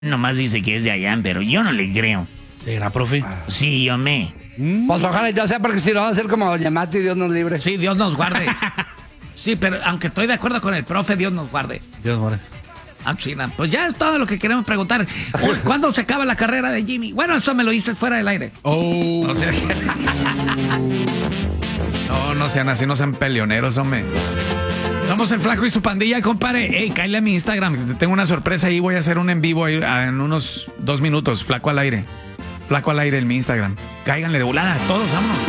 nomás dice que es de allá, pero yo no le creo. ¿Será, profe? Sí, yo me. Pues ojalá yo sea, porque si no va a ser como Doña Mati, Dios nos libre. Sí, Dios nos guarde. Sí, pero aunque estoy de acuerdo con el profe, Dios nos guarde. Dios muere. Ah, China. Pues ya es todo lo que queremos preguntar. ¿Cuándo se acaba la carrera de Jimmy? Bueno, eso me lo dices fuera del aire. Oh. No sean... no sean así, no sean peleoneros, hombre. Somos el Flaco y su pandilla, compadre. Ey, cállale a mi Instagram. Te tengo una sorpresa ahí. Voy a hacer un en vivo ahí, en unos 2 minutos. Flaco al aire. Flaco al aire en mi Instagram. Cáiganle de volada. Todos, vámonos.